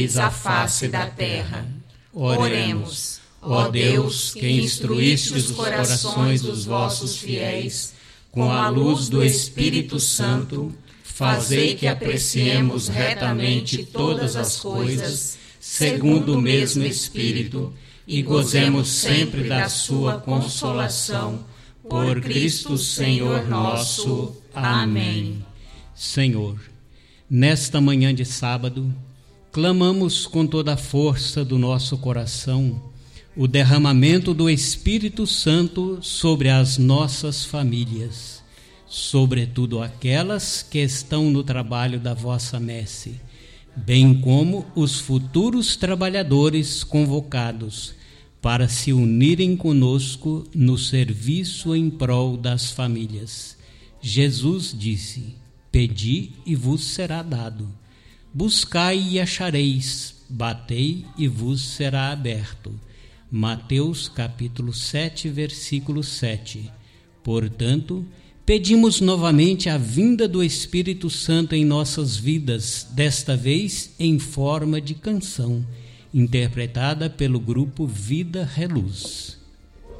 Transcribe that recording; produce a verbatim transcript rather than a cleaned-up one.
a face da terra. Oremos. Ó Deus, que instruíste os corações dos vossos fiéis com a luz do Espírito Santo, fazei que apreciemos retamente todas as coisas, segundo o mesmo Espírito, e gozemos sempre da sua consolação. Por Cristo Senhor nosso. Amém. Senhor, nesta manhã de sábado, clamamos com toda a força do nosso coração o derramamento do Espírito Santo sobre as nossas famílias, sobretudo aquelas que estão no trabalho da vossa messe, bem como os futuros trabalhadores convocados para se unirem conosco no serviço em prol das famílias. Jesus disse: pedi e vos será dado, buscai e achareis, batei e vos será aberto. Mateus capítulo sete, versículo sete. Portanto, pedimos novamente a vinda do Espírito Santo em nossas vidas, desta vez em forma de canção, interpretada pelo grupo Vida Reluz.